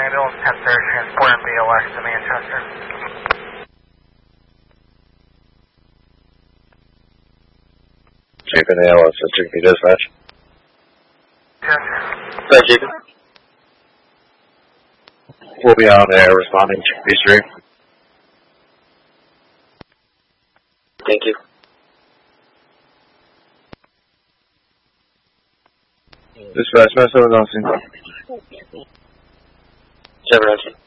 ambulance 1030 transporting BLX to Manchester. Jacob ALS, Chickpea Dispatch. Yes. Jacob. We'll be on air responding Chickpea Street. Thank you. Dispatch, Master Wisconsin. 7